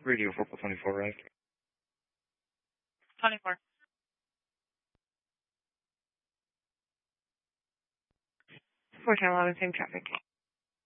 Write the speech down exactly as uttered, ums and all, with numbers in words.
Radio four twenty-four, right? twenty-four. four ten eleven, same traffic.